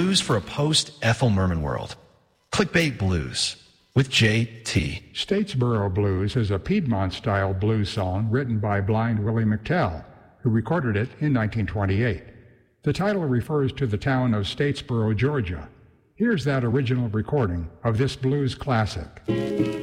blues for a post-Ethel Merman world. Clickbait Blues with J.T. Statesboro Blues is a Piedmont-style blues song written by blind Willie McTell, who recorded it in 1928. The title refers to the town of Statesboro, Georgia. Here's that original recording of this blues classic.